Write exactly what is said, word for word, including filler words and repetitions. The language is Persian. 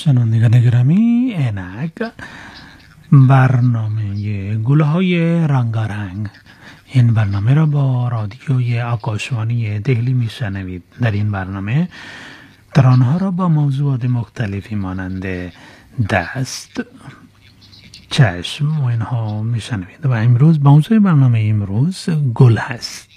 شنوندگان گرامی، اینک برنامه گله های رنگارنگ، این برنامه را با رادیوی آکاشوانی دهلی میشنوید. در این برنامه ترانه‌ها را با موضوعات مختلفی مانند دست، چشم و اینها میشنوید و امروز موضوع برنامه امروز گل هست.